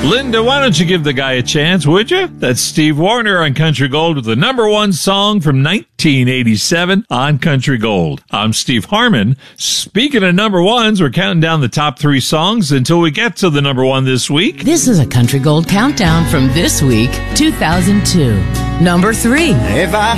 Linda, why don't you give the guy a chance, would you? That's Steve Wariner on Country Gold with the number one song from 1987 on Country Gold. I'm Steve Harmon. Speaking of number ones, we're counting down the top 3 songs until we get to the number one this week. This is a Country Gold countdown from this week, 2002. Number 3. If I